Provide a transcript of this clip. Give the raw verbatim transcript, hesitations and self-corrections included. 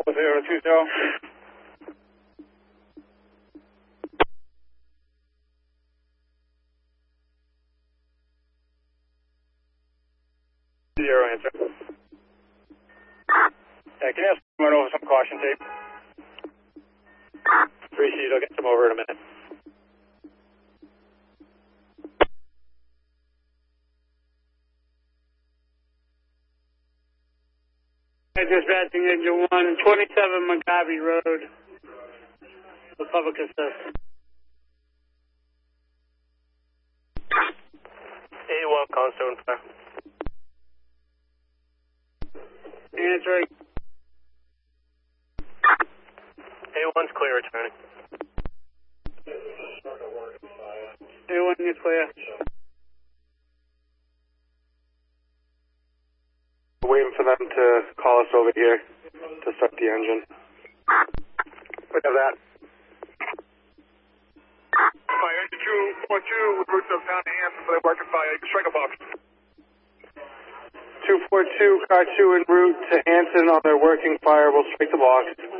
zero two zero. Zero answer. Yeah, can you ask someone over some caution tape? Appreciate it. I'll get some over in a minute. Dispatching engine one, twenty-seven Maccabi Road, the public assist. A one, Constable Fire. Answering. A one's clear, returning. A one is clear. Waiting for them to call us over here to start the engine. We have that. Fire engine two four two, routes of town to Hanson for the working fire. Strike a box. two four two, car two en route to Hanson on their working fire. We'll strike the box.